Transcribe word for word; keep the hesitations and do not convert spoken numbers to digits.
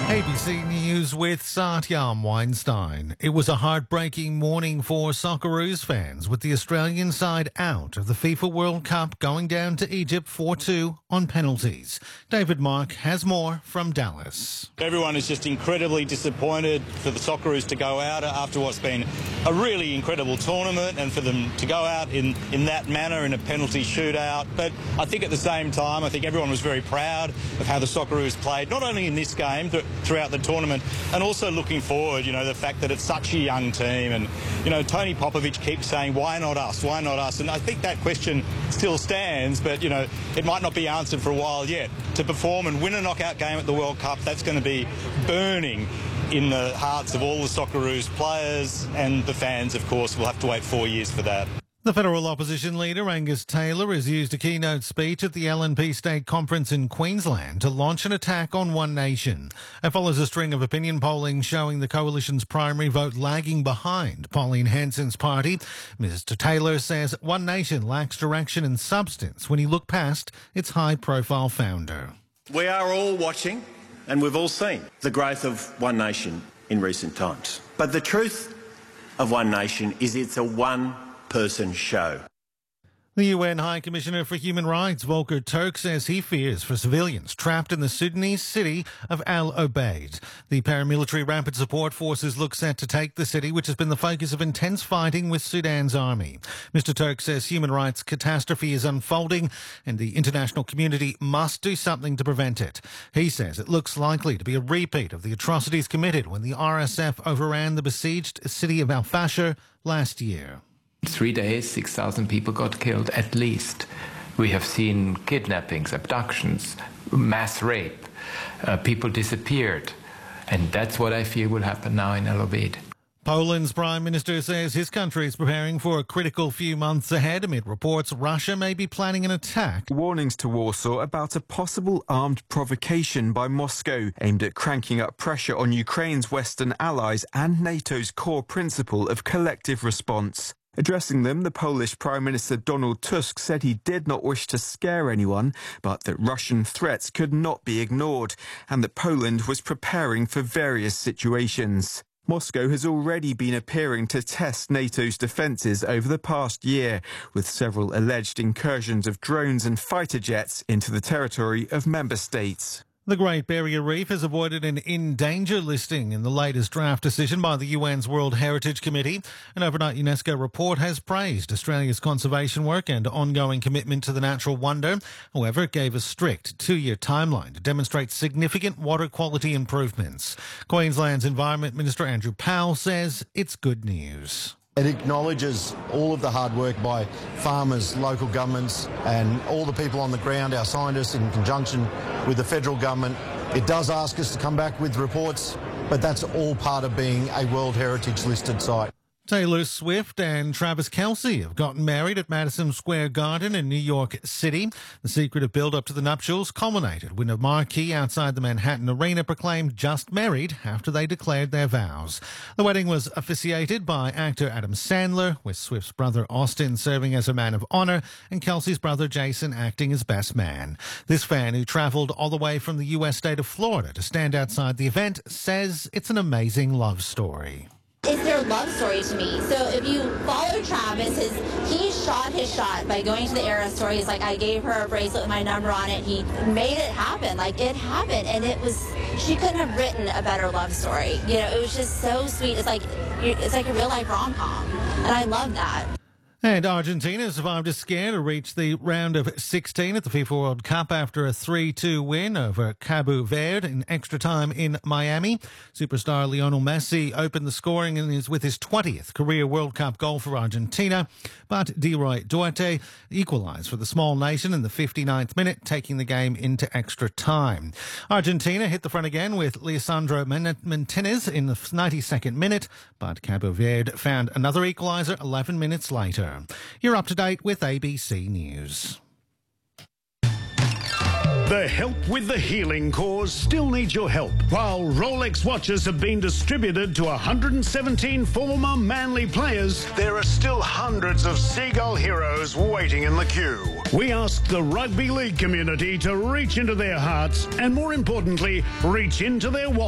A B C News with Satyam Weinstein. It was a heartbreaking morning for Socceroos fans, with the Australian side out of the FIFA World Cup, going down to Egypt four two on penalties. David Mark has more from Dallas. Everyone is just incredibly disappointed for the Socceroos to go out after what's been a really incredible tournament, and for them to go out in, in that manner in a penalty shootout. But I think at the same time, I think everyone was very proud of how the Socceroos played, not only in this game, but throughout the tournament, and also looking forward, you know, the fact that it's such a young team. And, you know, Tony Popovic keeps saying, why not us, why not us? And I think that question still stands, but, you know, it might not be answered for a while yet. To perform and win a knockout game at the World Cup, that's going to be burning in the hearts of all the Socceroos players, and the fans, of course, will have to wait four years for that. The federal opposition leader Angus Taylor has used a keynote speech at the L N P State Conference in Queensland to launch an attack on One Nation. It follows a string of opinion polling showing the coalition's primary vote lagging behind Pauline Hanson's party. Mister Taylor says One Nation lacks direction and substance when you look past its high-profile founder. We are all watching, and we've all seen the growth of One Nation in recent times. But the truth of One Nation is it's a one person show. The U N High Commissioner for Human Rights, Volker Turk, says he fears for civilians trapped in the Sudanese city of Al Obeid. The paramilitary Rapid Support Forces look set to take the city, which has been the focus of intense fighting with Sudan's army. Mister Turk says human rights catastrophe is unfolding and the international community must do something to prevent it. He says it looks likely to be a repeat of the atrocities committed when the R S F overran the besieged city of Al Fasher last year. Three days, six thousand people got killed at least. We have seen kidnappings, abductions, mass rape. Uh, people disappeared. And that's what I fear will happen now in Al Obeid. Poland's Prime Minister says his country is preparing for a critical few months ahead amid reports Russia may be planning an attack. Warnings to Warsaw about a possible armed provocation by Moscow aimed at cranking up pressure on Ukraine's Western allies and NATO's core principle of collective response. Addressing them, the Polish Prime Minister Donald Tusk said he did not wish to scare anyone, but that Russian threats could not be ignored, and that Poland was preparing for various situations. Moscow has already been appearing to test NATO's defences over the past year, with several alleged incursions of drones and fighter jets into the territory of member states. The Great Barrier Reef has avoided an in danger listing in the latest draft decision by the U N's World Heritage Committee. An overnight UNESCO report has praised Australia's conservation work and ongoing commitment to the natural wonder. However, it gave a strict two-year timeline to demonstrate significant water quality improvements. Queensland's Environment Minister Andrew Powell says it's good news. It acknowledges all of the hard work by farmers, local governments and all the people on the ground, our scientists in conjunction with the federal government. It does ask us to come back with reports, but that's all part of being a World Heritage listed site. Taylor Swift and Travis Kelce have gotten married at Madison Square Garden in New York City. The secretive build-up to the nuptials culminated when a marquee outside the Manhattan Arena proclaimed just married after they declared their vows. The wedding was officiated by actor Adam Sandler, with Swift's brother Austin serving as a man of honor and Kelce's brother Jason acting as best man. This fan, who traveled all the way from the U S state of Florida to stand outside the event, says it's an amazing love story. It's their love story to me. So if you follow Travis, his, he shot his shot by going to the Eras store. He's like, I gave her a bracelet with my number on it. He made it happen. Like, it happened. And it was, she couldn't have written a better love story. You know, it was just so sweet. It's like, it's like a real life rom-com. And I love that. And Argentina survived a scare to reach the round of sixteen at the FIFA World Cup after a three two win over Cabo Verde in extra time in Miami. Superstar Lionel Messi opened the scoring and is with his twentieth career World Cup goal for Argentina. But Leroy Duarte equalised for the small nation in the fifty-ninth minute, taking the game into extra time. Argentina hit the front again with Lisandro Martinez in the ninety-second minute, but Cabo Verde found another equaliser eleven minutes later. You're up to date with A B C News. The Help with the Healing cause still needs your help. While Rolex watches have been distributed to one hundred seventeen former Manly players, there are still hundreds of Seagull heroes waiting in the queue. We ask the rugby league community to reach into their hearts and, more importantly, reach into their wallets.